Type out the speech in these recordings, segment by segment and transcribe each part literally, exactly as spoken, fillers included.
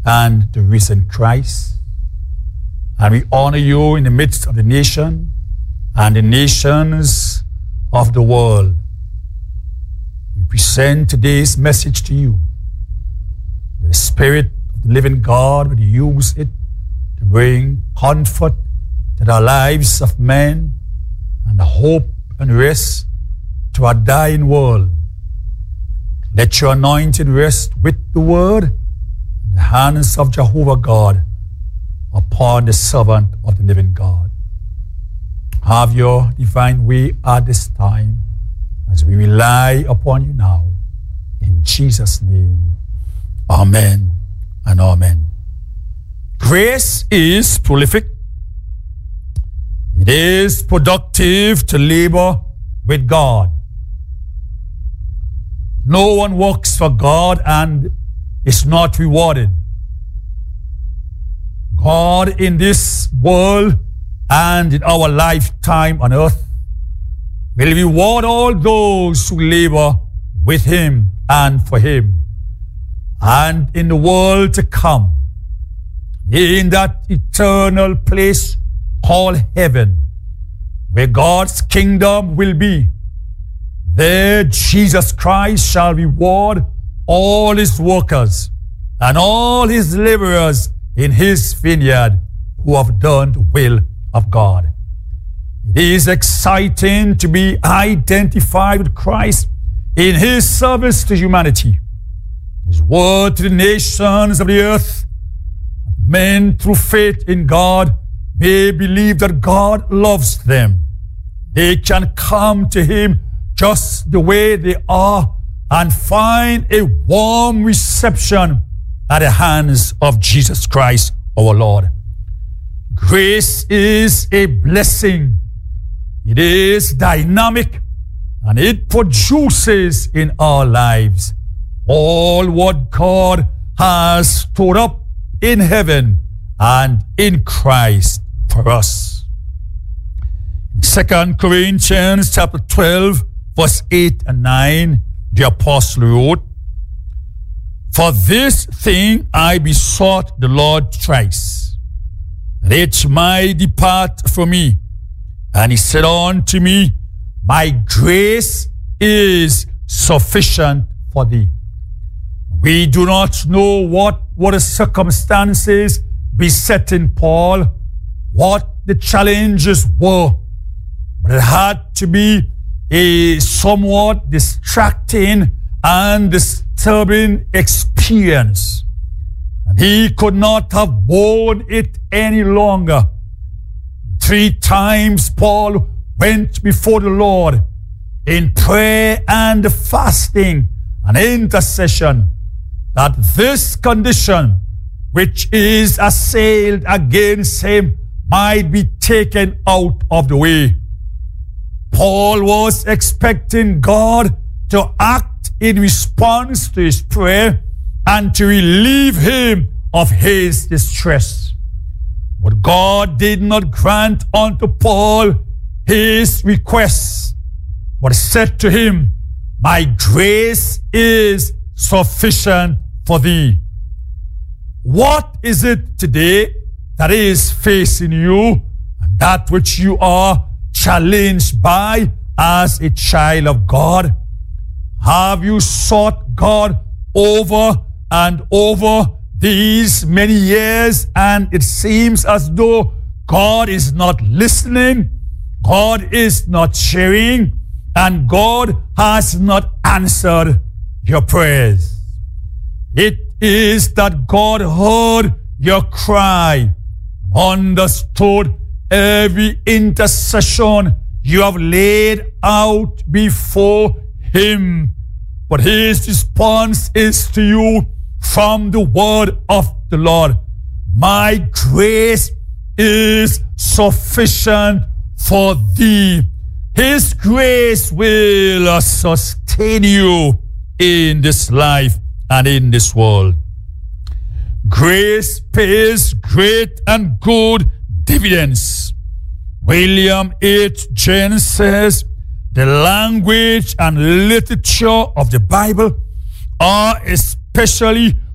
and the risen Christ. And we honor you in the midst of the nation and the nations of the world. We present today's message to you. The Spirit of the living God will use it to bring comfort to the lives of men and hope and rest to a dying world. Let your anointing rest with the word and the hands of Jehovah God upon the servant of the living God. Have your divine way at this time as we rely upon you now. In Jesus' name, amen and amen. Grace is prolific. It is productive to labor with God. No one works for God and is not rewarded. God in this world and in our lifetime on earth will reward all those who labor with Him and for Him. And in the world to come, in that eternal place called heaven, where God's kingdom will be, there Jesus Christ shall reward all His workers and all His laborers in His vineyard who have done the will of God. It is exciting to be identified with Christ in His service to humanity. His word to the nations of the earth. Men through faith in God may believe that God loves them. They can come to Him just the way they are and find a warm reception at the hands of Jesus Christ our Lord. Grace is a blessing. It is dynamic and it produces in our lives all what God has stored up in heaven and in Christ for us. In Second Corinthians chapter twelve, verse eight and nine, the apostle wrote, "For this thing I besought the Lord thrice, that it might depart from me. And He said unto me, My grace is sufficient for thee." We do not know what were the circumstances besetting Paul, what the challenges were, but it had to be a somewhat distracting and disturbing experience. And he could not have borne it any longer. Three times Paul went before the Lord in prayer and fasting and intercession, that this condition which is assailed against him might be taken out of the way. Paul was expecting God to act in response to his prayer and to relieve him of his distress. But God did not grant unto Paul his request, but said to him, "My grace is sufficient for thee." What is it today that is facing you and that which you are challenged by as a child of God? Have you sought God over and over these many years and it seems as though God is not listening, God is not sharing, and God has not answered your prayers? It is that God heard your cry, understood every intercession you have laid out before Him. But His response is to you from the word of the Lord. "My grace is sufficient for thee." His grace will sustain you in this life and in this world. Grace pays great and good dividends. William H. James says, "The language and literature of the Bible are especially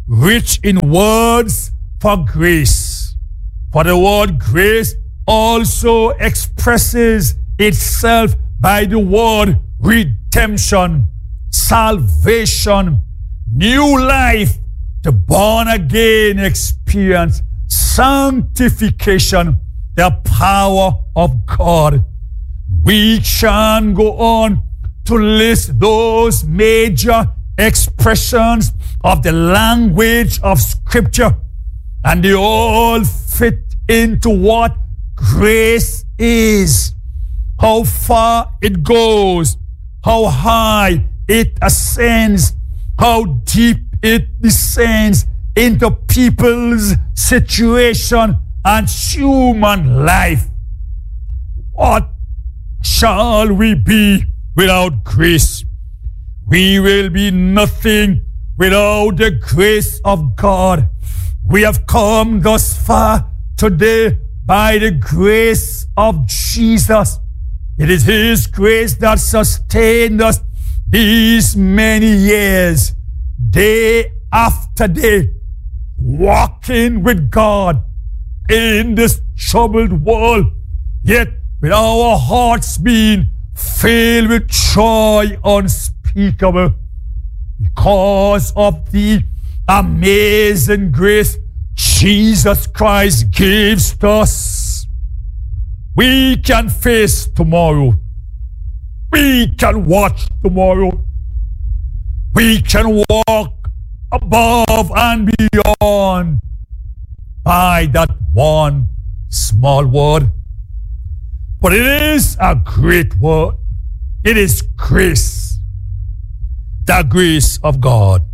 rich in words for grace. For the word grace also expresses itself by the word redemption, salvation, new life, the born again experience, sanctification, the power of God. We can go on to list those major expressions of the language of Scripture, and they all fit into what grace is, how far it goes, how high it ascends, how deep it descends into people's situation and human life. What shall we be without grace? We will be nothing without the grace of God. We have come thus far today by the grace of Jesus. It is His grace that sustained us these many years, day after day, walking with God in this troubled world, yet with our hearts being filled with joy unspeakable because of the amazing grace Jesus Christ gives to us. We can face tomorrow. We can watch tomorrow. We can walk above and beyond by that one small word. But it is a great word. It is grace. The grace of God.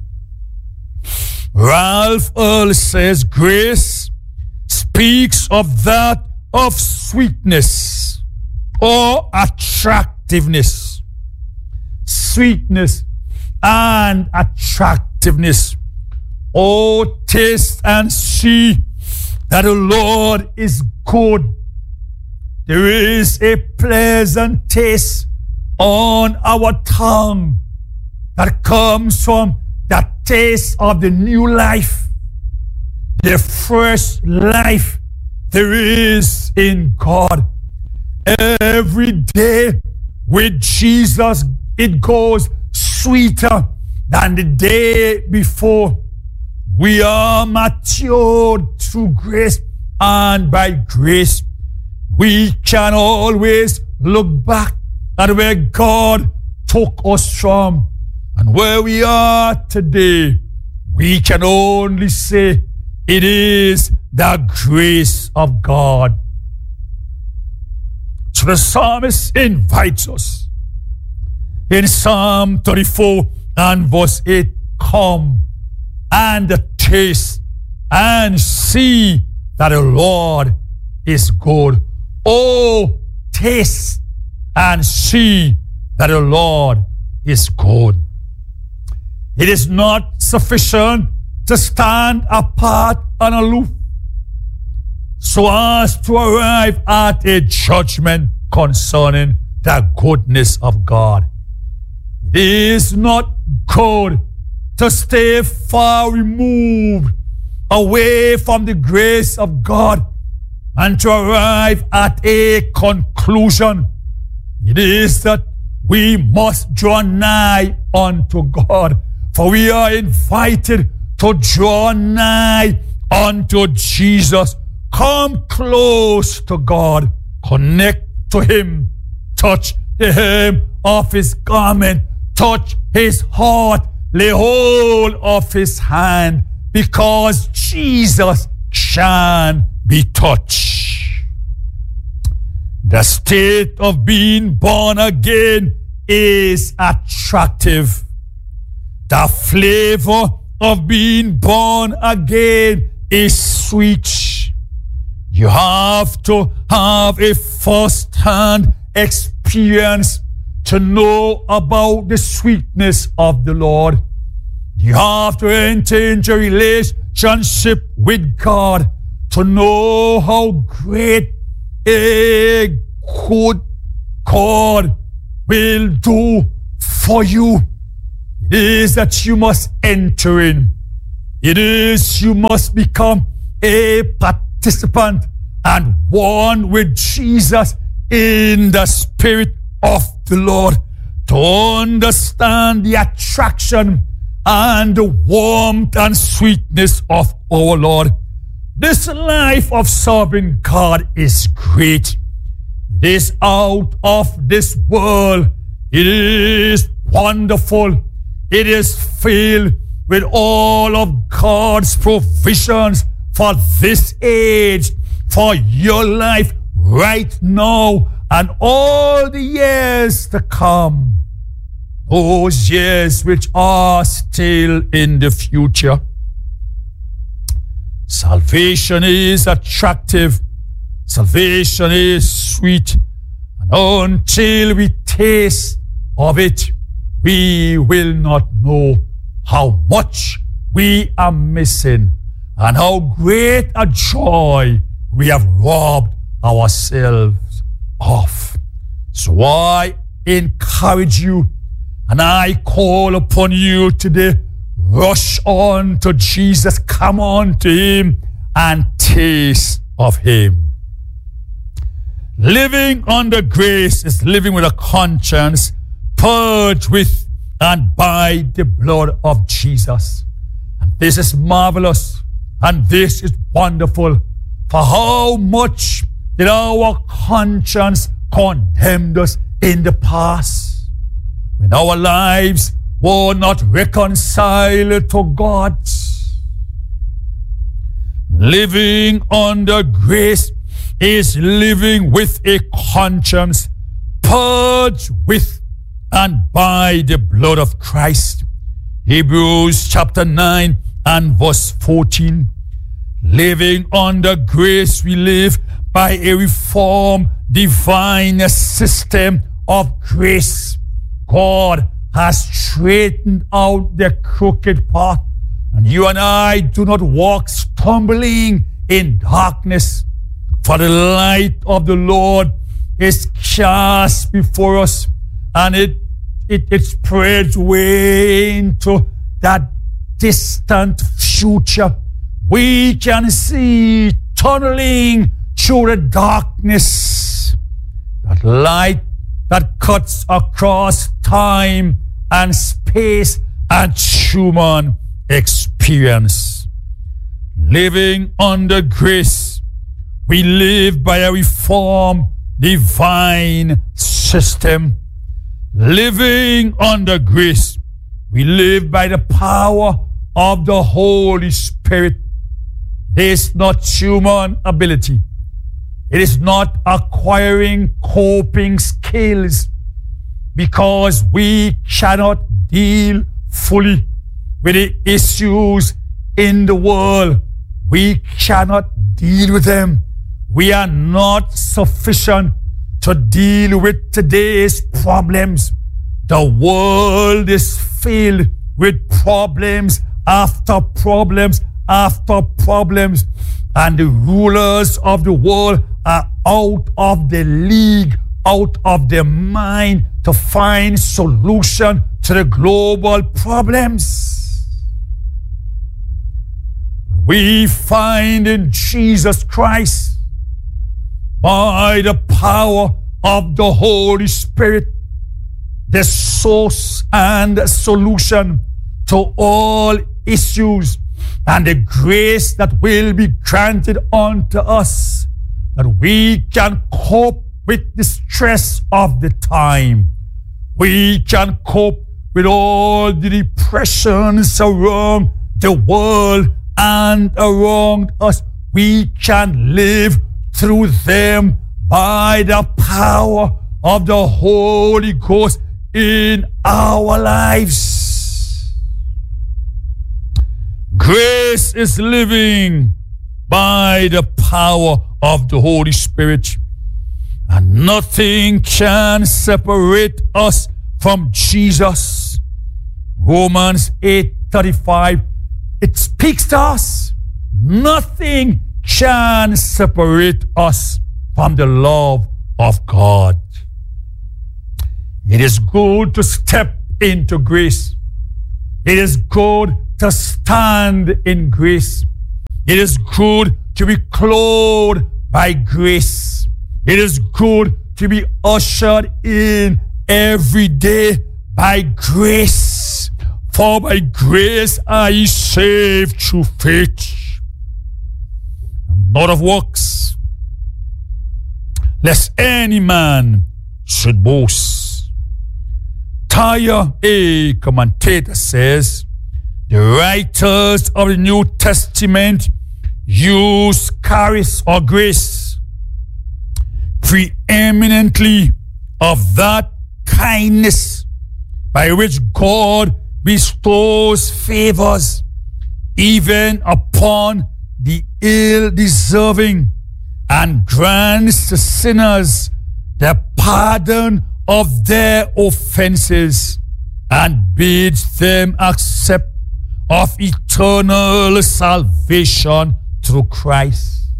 Ralph Earl says grace speaks of that of sweetness or attractiveness. Sweetness and attractiveness. Oh, taste and see that the Lord is good. There is a pleasant taste on our tongue that comes from the taste of the new life, the fresh life there is in God. Every day with Jesus, it goes sweeter than the day before. We are matured through grace, and by grace, we can always look back at where God took us from. And where we are today, we can only say it is the grace of God. So the psalmist invites us in Psalm thirty-four and verse eight, come and taste and see that the Lord is good. Oh, taste and see that the Lord is good. It is not sufficient to stand apart and aloof so as to arrive at a judgment concerning the goodness of God. It is not good to stay far removed away from the grace of God and to arrive at a conclusion. It is that we must draw nigh unto God. For we are invited to draw nigh unto Jesus. Come close to God. Connect to Him. Touch the hem of His garment. Touch His heart. Lay hold of His hand. Because Jesus can be touched. The state of being born again is attractive. The flavor of being born again is sweet. You have to have a first-hand experience to know about the sweetness of the Lord. You have to enter into a relationship with God to know how great a good God will do for you. It is that you must enter in. It is you must become a participant and one with Jesus in the Spirit of the Lord to understand the attraction and the warmth and sweetness of our Lord. This life of serving God is great. It is out of this world. It is wonderful. It is filled with all of God's provisions for this age, for your life right now, and all the years to come. Those years which are still in the future. Salvation is attractive. Salvation is sweet. And until we taste of it, we will not know how much we are missing and how great a joy we have robbed ourselves of. So I encourage you and I call upon you today, rush on to Jesus, come on to him and taste of him. Living under grace is living with a conscience purged with and by the blood of Jesus. And this is marvelous and this is wonderful. For how much did our conscience condemn us in the past, when our lives were not reconciled to God? Living under grace is living with a conscience purged with and by the blood of Christ. Hebrews chapter nine and verse fourteen. Living under grace, we live by a reformed divine system of grace. God has straightened out the crooked path, and you and I do not walk stumbling in darkness, for the light of the Lord is cast before us, and it it, it spreads way into that distant future. We can see tunneling through the darkness, that light that cuts across time and space and human experience. Living under grace, we live by a reformed divine system. Living under grace, we live by the power of the Holy Spirit. It is not human ability. It is not acquiring coping skills, because we cannot deal fully with the issues in the world. We cannot deal with them. We are not sufficient to deal with today's problems. The world is filled with problems after problems after problems, and the rulers of the world are out of the league, out of their mind to find solution to the global problems. We find in Jesus Christ, by the power of the Holy Spirit, the source and the solution to all issues, and the grace that will be granted unto us, that we can cope with the stress of the time. We can cope with all the depressions around the world and around us. We can live through them by the power of the Holy Ghost in our lives. Grace is living by the power of the Holy Spirit, and nothing can separate us from Jesus. Romans eight thirty-five, it speaks to us. Nothing can separate us from the love of God. It is good to step into grace. It is good to stand in grace. It is good to be clothed by grace. It is good to be ushered in every day by grace. For by grace are ye saved through faith, not of works, lest any man should boast. Tyler, a commentator, says, the writers of the New Testament use charis or grace preeminently of that kindness by which God bestows favors even upon the ill-deserving and grants to sinners the pardon of their offenses and bids them accept of eternal salvation through Christ.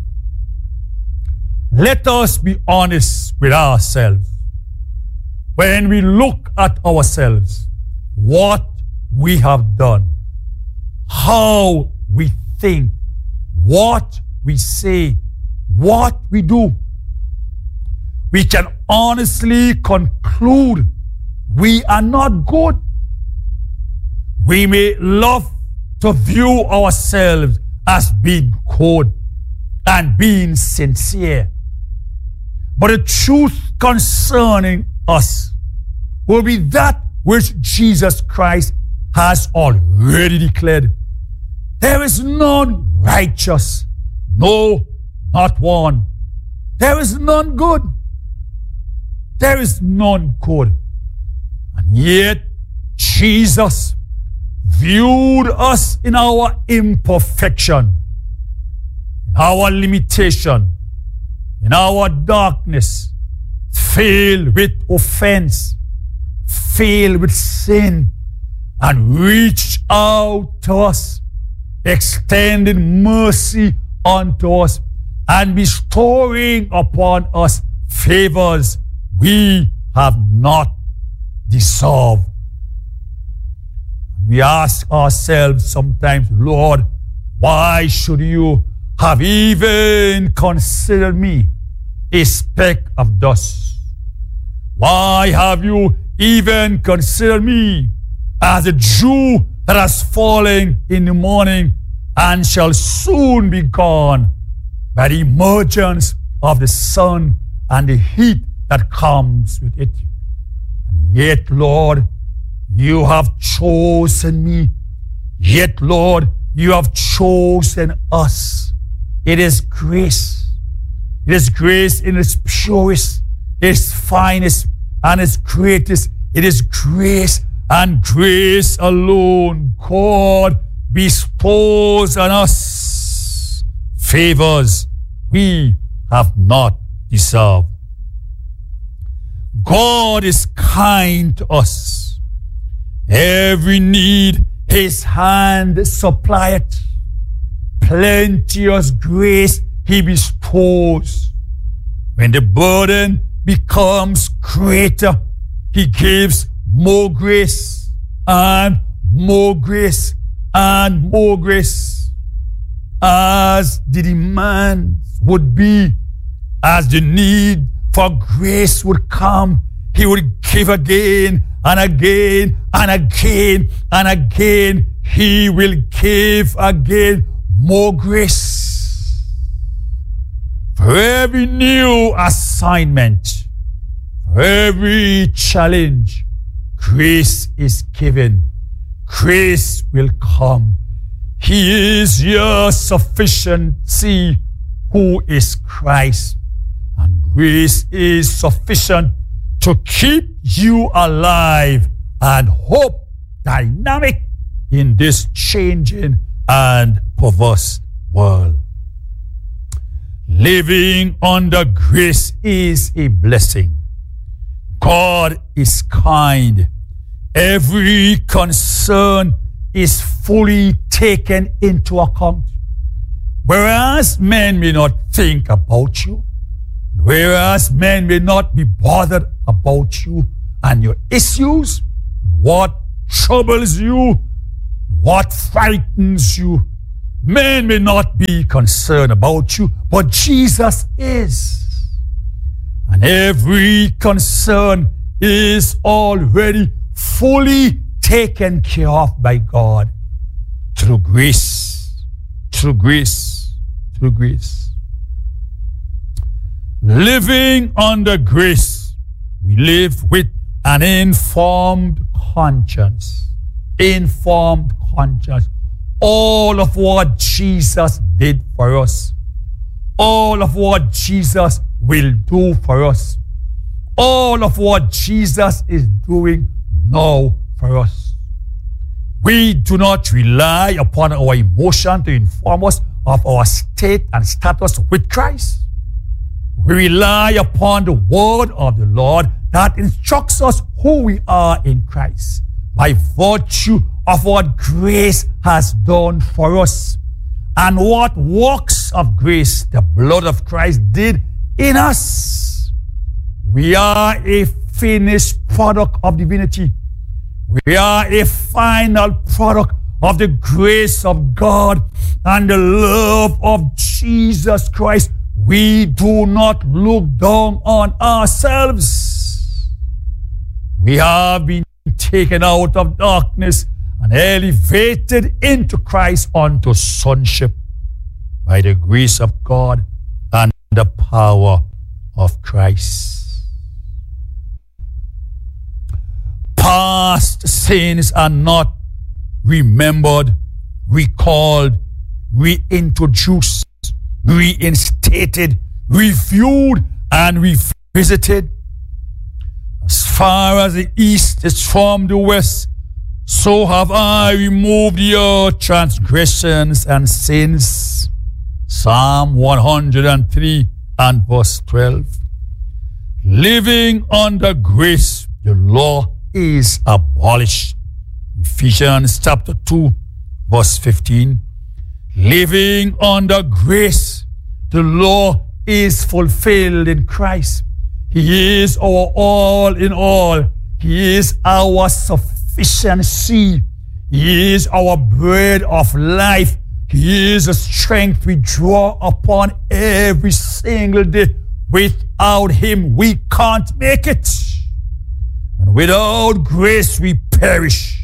Let us be honest with ourselves. When we look at ourselves, what we have done, how we think, what we say, what we do, we can honestly conclude we are not good. We may love to view ourselves as being good and being sincere, but the truth concerning us will be that which Jesus Christ has already declared. There is none righteous, no, not one. There is none good. There is none good. And yet, Jesus viewed us in our imperfection, in our limitation, in our darkness, filled with offense, filled with sin, and reached out to us, extending mercy unto us, and bestowing upon us favors we have not deserved. We ask ourselves sometimes, Lord, why should you have even considered me a speck of dust? Why have you even considered me as a dew that has fallen in the morning and shall soon be gone by the emergence of the sun and the heat that comes with it? And yet, Lord, you have chosen me. Yet, Lord, you have chosen us. It is grace. It is grace in its purest, its finest, and its greatest. It is grace and grace alone. God bestows on us favors we have not deserved. God is kind to us. Every need his hand supplieth. Plenteous grace he bestows. When the burden becomes greater, he gives more grace and more grace and more grace. As the demands would be, as the need for grace would come, he would give again and again and again and again. He will give again more grace. For every new assignment, for every challenge, grace is given. Grace will come. He is your sufficiency, who is Christ. And grace is sufficient to keep you alive and hope dynamic in this changing and perverse world. Living under grace is a blessing. God is kind. Every concern is fully taken into account. Whereas men may not think about you, whereas men may not be bothered about you and your issues, what troubles you, what frightens you. Men may not be concerned about you, but Jesus is. And every concern is already fully taken care of by God through grace, through grace, through grace. Living under grace, we live with an informed conscience. Informed conscience. All of what Jesus did for us, all of what Jesus will do for us, all of what Jesus is doing now for us. We do not rely upon our emotion to inform us of our state and status with Christ. We rely upon the word of the Lord that instructs us who we are in Christ by virtue of what grace has done for us and what works of grace the blood of Christ did in us. We are a finished product of divinity. We are a final product of the grace of God and the love of Jesus Christ. We do not look down on ourselves. We have been taken out of darkness and elevated into Christ unto sonship by the grace of God and the power of Christ. Past sins are not remembered, recalled, reintroduced, reinstated, reviewed, and revisited. As far as the east is from the west, so have I removed your transgressions and sins. Psalm one hundred three and verse twelve. Living under grace, the law is abolished. Ephesians chapter two, verse fifteen. Living under grace, the law is fulfilled in Christ. He is our all in all. He is our sufficiency. He is our bread of life. He is the strength we draw upon every single day. Without him, we can't make it. And without grace, we perish.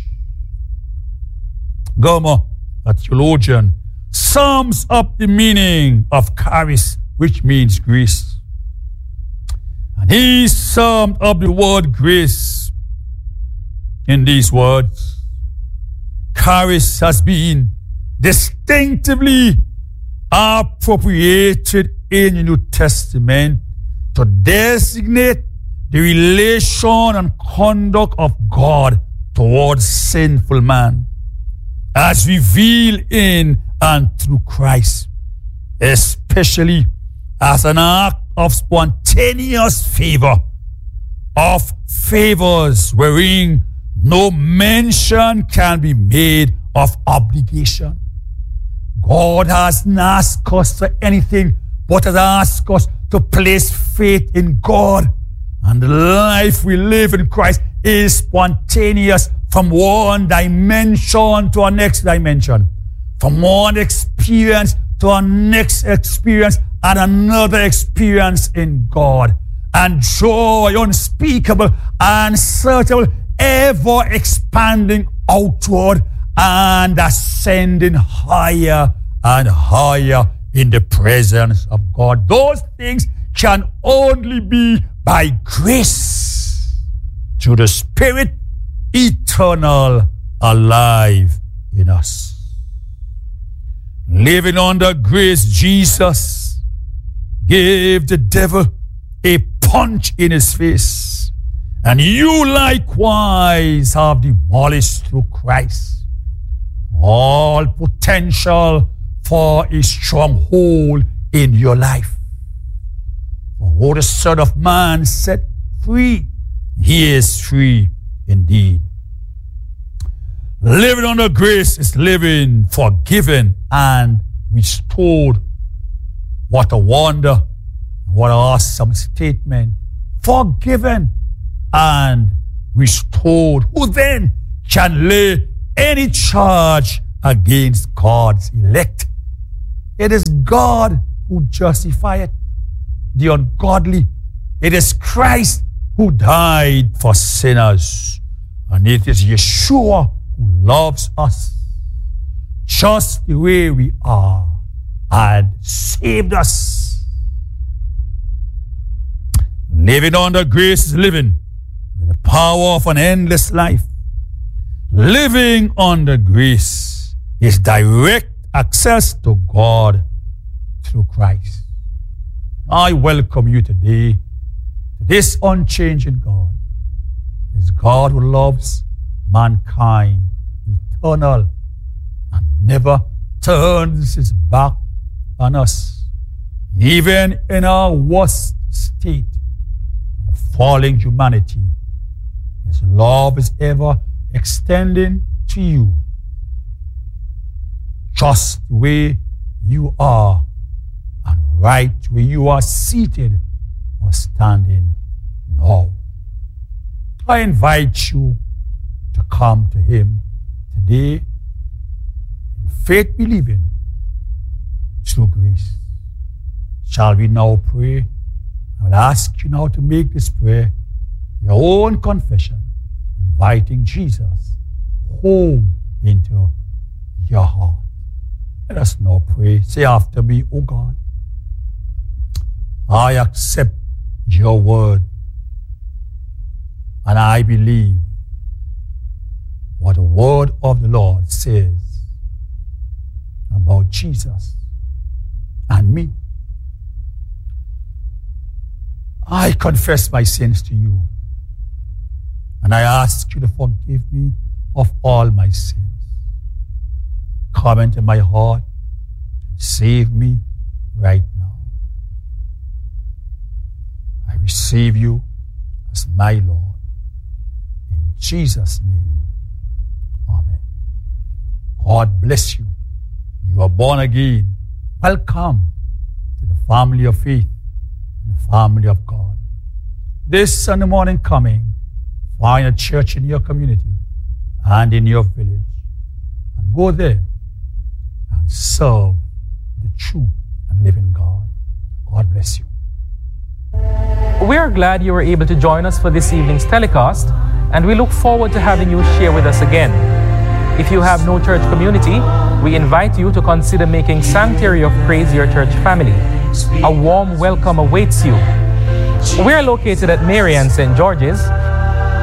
Gomer, a theologian, sums up the meaning of charis, which means grace. And he summed up the word grace in these words. Charis has been distinctively appropriated in the New Testament to designate the relation and conduct of God towards sinful man, as revealed in and through Christ, especially as an act of spontaneous favor, of favors wherein no mention can be made of obligation. God has not asked us for anything, but has asked us to place faith in God. And the life we live in Christ is spontaneous from one dimension to our next dimension, from one experience to our next experience and another experience in God. And joy unspeakable and unsearchable, ever expanding outward and ascending higher and higher in the presence of God. Those things can only be by grace through the Spirit eternal alive in us. Living under grace, Jesus gave the devil a punch in his face, and you likewise have demolished through Christ all potential for a stronghold in your life. For who the Son of Man set free, he is free indeed. Living under grace is living forgiven and restored. What a wonder, what an awesome statement. Forgiven and restored. Who then can lay any charge against God's elect. It is God who justifieth the ungodly. It is Christ who died for sinners. And it is Yeshua who loves us just the way we are and saved us. Living under grace is living with the power of an endless life. Living under grace is direct access to God through Christ. I welcome you today to this unchanging God. This God who loves mankind, eternal, and never turns his back on us. Even in our worst state of falling humanity, his love is ever extending to you, just the way you are, and right where you are seated or standing now. I invite you to come to him today in faith believing through grace. Shall we now pray? I will ask you now to make this prayer your own confession, inviting Jesus home into your heart. Let us now pray. Say after me, O God, I accept your word and I believe what the word of the Lord says about Jesus and me. I confess my sins to you, and I ask you to forgive me of all my sins. Come into my heart and save me right now. I receive you as my Lord. In Jesus' name, amen. God bless you. You are born again. Welcome to the family of faith and the family of God. This Sunday morning coming, find a church in your community and in your village, and go there and serve the true and living God. God bless you. We are glad you were able to join us for this evening's telecast, and we look forward to having you share with us again. If you have no church community, we invite you to consider making Sanctuary of Praise your church family. A warm welcome awaits you. We are located at Mary and Saint George's,